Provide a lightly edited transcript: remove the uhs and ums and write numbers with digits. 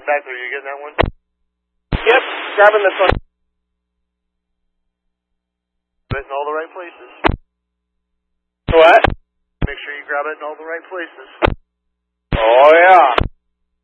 back there. You getting that one? Yep, grabbing this one. Grab it in all the right places. What? Make sure you grab it in all the right places. Oh, yeah.